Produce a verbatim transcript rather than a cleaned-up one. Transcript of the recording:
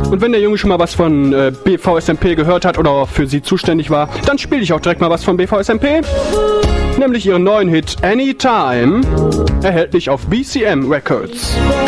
Und wenn der Junge schon mal was von äh, B V S M P gehört hat oder für sie zuständig war, dann spiele ich auch direkt mal was von B V S M P. Nämlich ihren neuen Hit Anytime, erhältlich auf B C M Records.